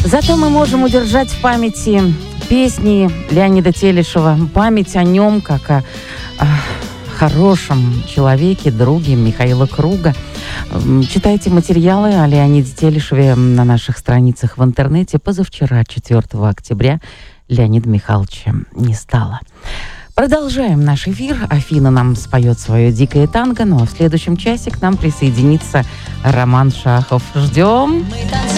Зато мы можем удержать в памяти песни Леонида Телешева, память о нем как о хорошем человеке, друге Михаила Круга. Читайте материалы о Леониде Телешеве на наших страницах в интернете. Позавчера, 4 октября, Леонида Михайловича не стало. Продолжаем наш эфир. Афина нам споет свое дикое танго, ну а в следующем часе к нам присоединится Роман Шахов. Ждем!